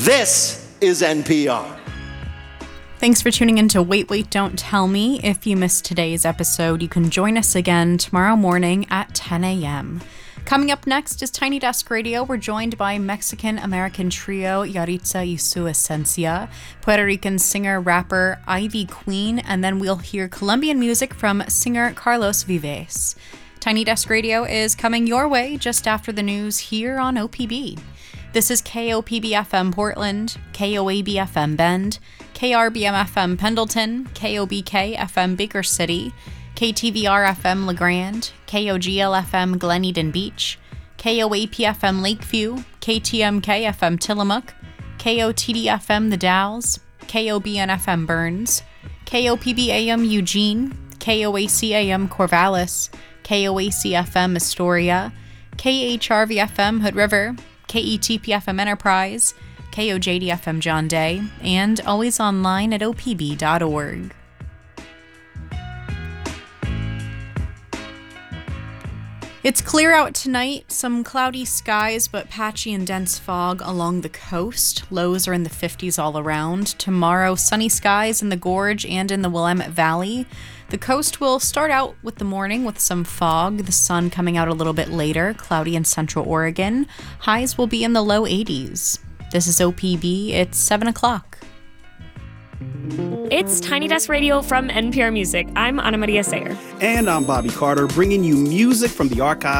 This is NPR. Thanks for tuning in to Wait, Wait, Don't Tell Me. If you missed today's episode, you can join us again tomorrow morning at 10 a.m. Coming up next is Tiny Desk Radio. We're joined by Mexican-American trio Yaritza y Su Esencia, Puerto Rican singer-rapper Ivy Queen, and then we'll hear Colombian music from singer Carlos Vives. Tiny Desk Radio is coming your way just after the news here on OPB. This is KOPB-FM Portland, KOAB-FM Bend, KRBM-FM Pendleton, KOBK-FM Baker City, KTVR-FM LeGrand, KOGL-FM Glen Eden Beach, KOAP-FM Lakeview, KTMK-FM Tillamook, KOTD-FM The Dalles, KOBN-FM Burns, KOPB-AM Eugene, KOAC-AM Corvallis, KOAC-FM Astoria, KHRV-FM Hood River, KETP-FM Enterprise, KOJD-FM John Day, and always online at opb.org. It's clear out tonight, some cloudy skies but patchy and dense fog along the coast. Lows are in the 50s all around. Tomorrow, sunny skies in the Gorge and in the Willamette Valley. The coast will start out with the morning with some fog, the sun coming out a little bit later, cloudy in central Oregon. Highs will be in the low 80s. This is OPB, it's 7 o'clock. It's Tiny Desk Radio from NPR Music. I'm Ana Maria Sayer. And I'm Bobby Carter, bringing you music from the archives